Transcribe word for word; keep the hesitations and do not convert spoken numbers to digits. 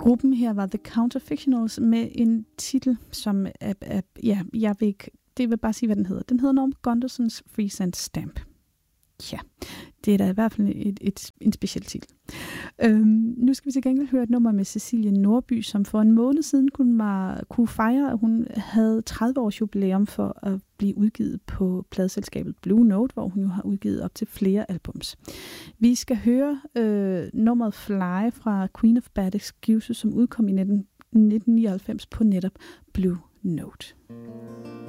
Gruppen her var The Counterfictionals med en titel, som er, er, ja, jeg vil ikke, det vil bare sige, hvad den hedder. Den hedder Norm Gundersons Freeze and Stamp. Ja, det er da i hvert fald et, et, en speciel titel. Øhm, nu skal vi til gengæld høre et nummer med Cecilie Nordby, som for en måned siden kunne, var, kunne fejre, at hun havde tredive års jubilæum for at blive udgivet på pladeselskabet Blue Note, hvor hun jo har udgivet op til flere albums. Vi skal høre øh, nummeret Fly fra Queen of Bad Excuses, som udkom i nitten nioghalvfems på netop Blue Note.